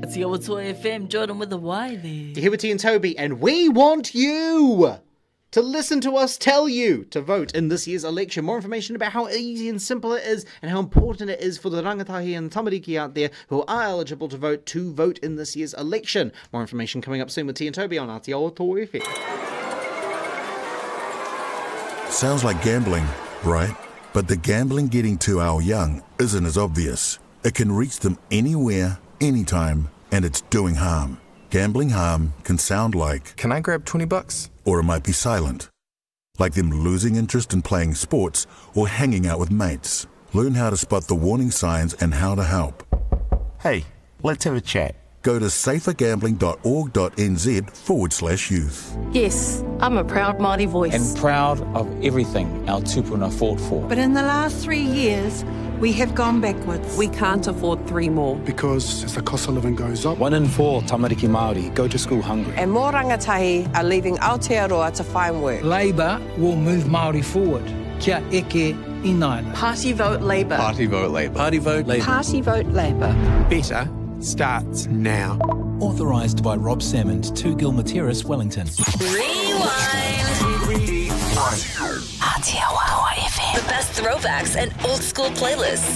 It's the Awatua FM, Jordan with the Y there. Te Hiwiti and Toby, and we want you to listen to us tell you to vote in this year's election. More information about how easy and simple it is and how important it is for the rangatahi and tamariki out there who are eligible to vote in this year's election. More information coming up soon with T and Toby on Aotearoa FM. Sounds like gambling, right? But the gambling getting to our young isn't as obvious. It can reach them anywhere, anytime, and it's doing harm. Gambling harm can sound like, "Can I grab $20? Or it might be silent. Like them losing interest in playing sports or hanging out with mates. Learn how to spot the warning signs and how to help. Hey, let's have a chat. Go to safergambling.org.nz/youth. Yes, I'm a proud Māori voice. And proud of everything our tupuna fought for. But in the last 3 years, we have gone backwards. We can't afford 3 more. Because as the cost of living goes up, 1 in 4 tamariki Māori go to school hungry. And more rangatahi are leaving Aotearoa to find work. Labour will move Māori forward. Kia eke inaina. Party vote Labour. Party vote Labour. Party vote Labour. Party vote Labour. better starts now. Authorised by Rob Salmond, 2 Gilmateris, Wellington. Rewind. Aotearoa FM. The best throwbacks and old school playlists.